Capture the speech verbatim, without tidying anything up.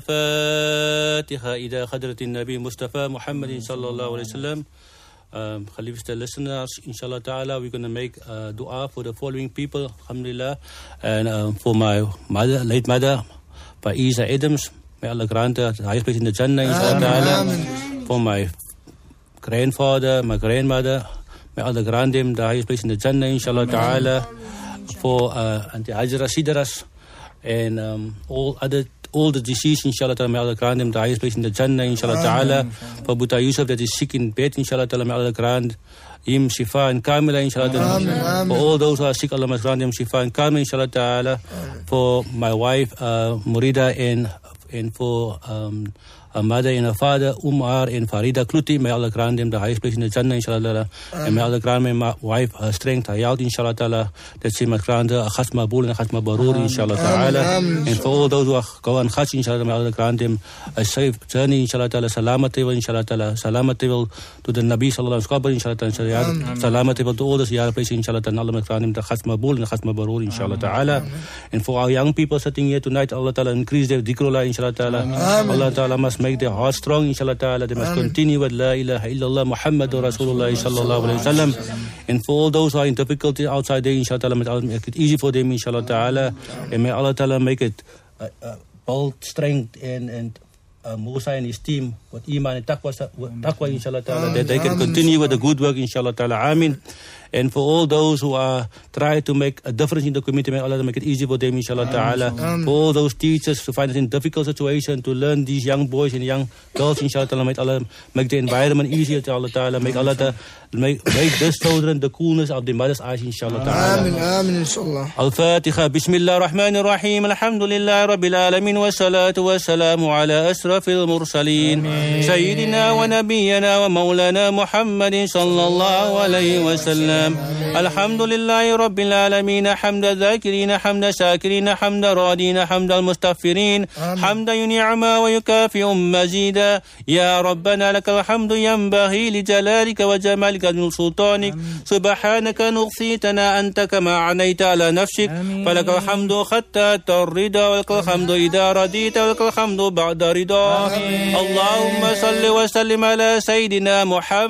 Fatiha ila hadratin Nabi Mustafa Muhammadin sallallahu alaihi wasallam. Um, Khalifa listeners, inshallah ta'ala, we're going to make uh, dua for the following people, alhamdulillah, and um, for my mother, late mother, Faiza Adams, may Allah grant her the highest place in the Jannah, inshallah ta'ala. For my grandfather, my grandmother, may Allah grant them the highest place in the Jannah, inshallah ta'ala. For uh, Auntie Hajra Sidaras, and um, all other all the deceased, inshallah ta'ala, may Allah grant them the highest place in the Jannah, inshallah ta'ala. For Buta Yusuf that is sick in bed, inshallah ta'ala, may Allah grant him shifa and kamila, inshallah ta'ala. For all those who are sick, Allah must grant them shifa and kamila, inshallah ta'ala. For my wife, uh, Murida, and and for um, her mother and her father, Umar and Farida Kluti, may Allah grant them the highest place in the Jannah, inshallah ta'ala. And may Allah grant my wife her strength, her health, inshallah ta'ala, that she must grant her a khasma bul and a khasma barur, inshallah ta'ala. And for all those who are going khas, inshallah, may Allah grant them a safe journey, inshallah ta'ala, salamat table, inshallah ta'ala, salamat table to the Nabi sallallahu alaihi wasallam, inshallah ta'ala, salamat table to all the ziyarah places, inshallah ta'ala, Allah must grant them the khasma bul and the khasma barur, inshallah ta'ala. And for our young people sitting here tonight, Allah ta'ala, increase their dhikrullah, inshallah ta'ala. Allah ta'ala must make their heart strong, inshallah ta'ala. They must continue with La ilaha illallah Muhammadur Rasulullah sallallahu alayhi wa sallam. And for all those who are in difficulty outside there, inshallah ta'ala, may Allah make it easy for them, inshallah ta'ala. And may Allah ta'ala make it uh, uh, bold strength and, and uh, Musa and his team with iman and taqwa, taqwa, inshallah ta'ala, that they can continue with the good work, inshallah ta'ala. Ameen. And for all those who are trying to make a difference in the community, may Allah make it easy for them, inshallah ta'ala. For all those teachers who find it in difficult situation to learn these young boys and young girls, inshallah ta'ala, may Allah make the environment easier, inshallah ta'ala. Make Allah ta'ala make, make this children the coolness of the mother's eyes, inshallah ta'ala. Amin, amin, inshallah. Al-Fatiha. Bismillah ar-Rahman ar-Rahim. Alhamdulillah Rabbil Alamin. Wa salatu wa salamu ala asrafil mursaleen. Sayyidina wa nabiyyana wa maulana Muhammadin sallallahu alayhi wa sallam. الحمد لله رب العالمين حمد الذاكرين حمد الشاكرين حمد الراضين حمد المستغفرين حمدا ينعم ويكافئ مزيدا يا ربنا لك الحمد ينبغي لجلالك وجمالك سلطانك سبحانك نغثيتنا أنت كما عنيت على نفسك فلك الحمد حتى الرضا ولك الحمد إذا رضيت ولك الحمد بعد رضا اللهم صل وسلم على سيدنا محمد